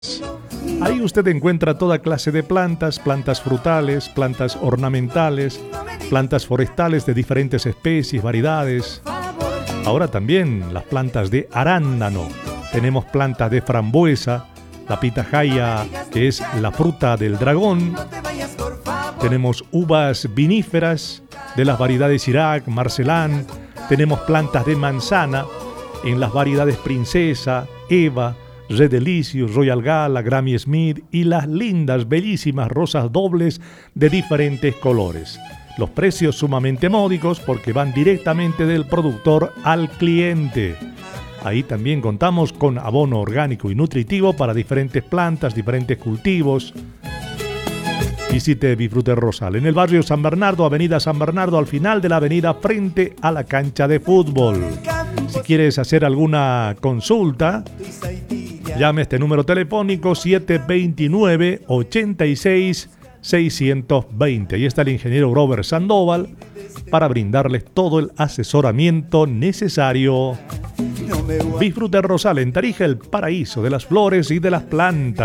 Ahí usted encuentra toda clase de plantas, plantas frutales, plantas ornamentales, plantas forestales de diferentes especies, variedades. Ahora también las plantas de arándano. Tenemos plantas de frambuesa, la pitahaya, que es la fruta del dragón. Tenemos uvas viníferas de las variedades Syrah, Marcelán. Tenemos plantas de manzana en las variedades Princesa, Eva, Red Delicious, Royal Gala, Granny Smith y las lindas, bellísimas rosas dobles de diferentes colores. Los precios sumamente módicos porque van directamente del productor al cliente. Ahí también contamos con abono orgánico y nutritivo para diferentes plantas, diferentes cultivos. Visite Bifruter Rosal en el barrio San Bernardo, avenida San Bernardo, al final de la avenida frente a la cancha de fútbol. Si quieres hacer alguna consulta, llame a este número telefónico 729-86-620. Ahí está el ingeniero Robert Sandoval para brindarles todo el asesoramiento necesario. Bifruter Rosal en Tarija, el paraíso de las flores y de las plantas.